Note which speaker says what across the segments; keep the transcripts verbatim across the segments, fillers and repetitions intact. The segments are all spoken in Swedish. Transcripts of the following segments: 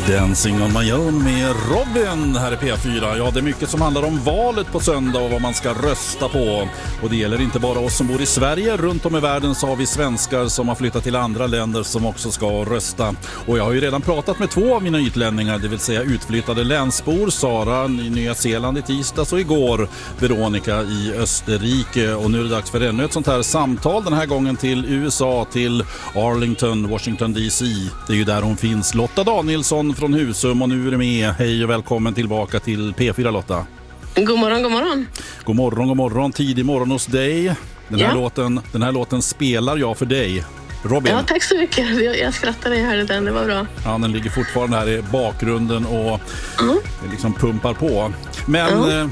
Speaker 1: Dancing on my own med Robin här i P fyra. Ja, det är mycket som handlar om valet på söndag och vad man ska rösta på. Och det gäller inte bara oss som bor i Sverige. Runt om i världen så har vi svenskar som har flyttat till andra länder som också ska rösta. Och jag har ju redan pratat med två av mina utlänningar, det vill säga utflyttade länsbor. Sara i Nya Zeeland i tisdags och igår Veronica i Österrike. Och nu är det dags för ännu ett sånt här samtal, den här gången till U S A, till Arlington, Washington D C. Det är ju där hon finns. Lotta Danielsson från Husum, och nu är du med. Hej och välkommen tillbaka till P fyra, Lotta.
Speaker 2: God morgon, god morgon.
Speaker 1: God morgon, god morgon. Tidig morgon hos dig. Den här,
Speaker 2: ja.
Speaker 1: låten, den här låten spelar jag för dig, Robin.
Speaker 2: Ja, tack så mycket. Jag, jag skrattade, jag hörde den, det var bra.
Speaker 1: Ja, den ligger fortfarande här i bakgrunden och
Speaker 2: mm.
Speaker 1: liksom pumpar på. Men
Speaker 2: mm.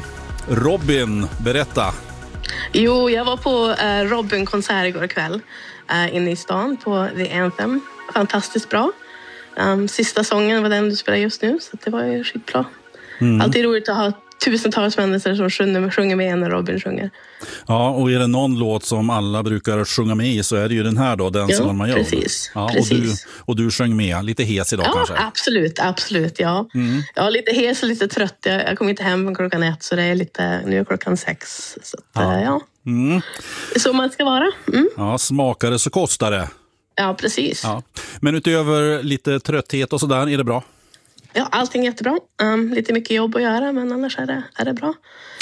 Speaker 1: Robin, berätta.
Speaker 2: Jo, jag var på uh, Robin-konsert igår kväll uh, inne i stan på The Anthem. Fantastiskt bra. Um, sista sången var den du spelar just nu, så det var ju skitbra. Mm. Alltid roligt att ha tusentals människor som sjunger, sjunger med när Robin sjunger.
Speaker 1: Ja, och är det någon låt som alla brukar sjunga med i så är det ju den här då, Dancing on my own.
Speaker 2: Precis,
Speaker 1: ja,
Speaker 2: precis.
Speaker 1: Och, du, och du sjöng med, lite hes idag
Speaker 2: ja,
Speaker 1: kanske?
Speaker 2: Ja, absolut, absolut, ja. Mm. Jag är lite hes och lite trött. Jag, jag kom inte hem klockan ett, så det är lite, nu är klockan sex. Så att, ja. ja. Mm. Så man ska vara. Mm.
Speaker 1: Ja, smakar det så kostar det.
Speaker 2: Ja, precis.
Speaker 1: Ja. Men utöver lite trötthet och sådär, är det bra?
Speaker 2: Ja, allting är jättebra. Um, lite mycket jobb att göra, men annars är det, är det bra.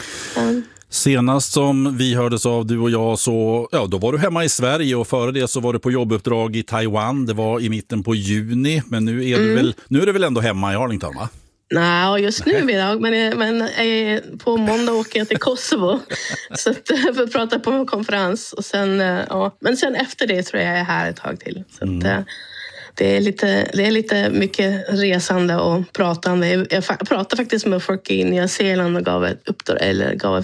Speaker 2: Um.
Speaker 1: Senast som vi hördes av, du och jag, så ja, då var du hemma i Sverige, och före det så var du på jobbuppdrag i Taiwan. Det var i mitten på juni, men nu är, mm. du, väl, nu är du väl ändå hemma i Arlington, va?
Speaker 2: Nej, just nu idag, men, men på måndag åker jag till Kosovo så att, för att prata på en konferens. Och sen, ja, men sen efter det tror jag jag är här ett tag till. Så att, mm. det, är lite, det är lite mycket resande och pratande. Jag pratade faktiskt med folk i Nya Zeeland och gav ett uppdrag, eller gav